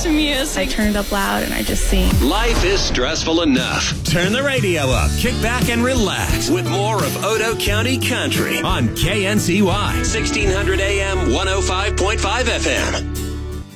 to music. I turn it up loud and I just sing. Life is stressful enough. Turn the radio up, kick back, and relax with more of Odo County Country on KNCY 1600 AM, 105.5 FM.